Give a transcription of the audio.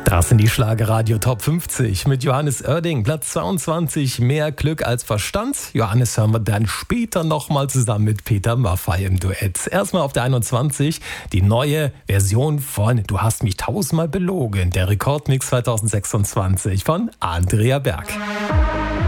Das sind die Schlagerradio Top 50 mit Johannes Oerding, Platz 22, mehr Glück als Verstand. Johannes hören wir dann später nochmal zusammen mit Peter Maffay im Duett. Erstmal auf der 21 die neue Version von Du hast mich tausendmal belogen, der Rekordmix 2026 von Andrea Berg.